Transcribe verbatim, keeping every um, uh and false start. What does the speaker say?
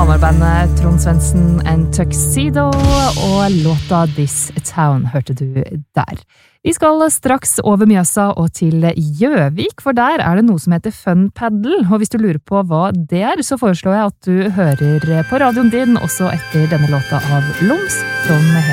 Hamar-bandet Trond Svendsen and Tuxedo, og låta This Town hørte du der. Vi skal straks over Mjøsa og til Gjøvik, for der er det noe som heter Fun Paddle, og hvis du lurer på hva det er, så foreslår jeg at du hører på radioen din også etter denne låta av Loms, som heter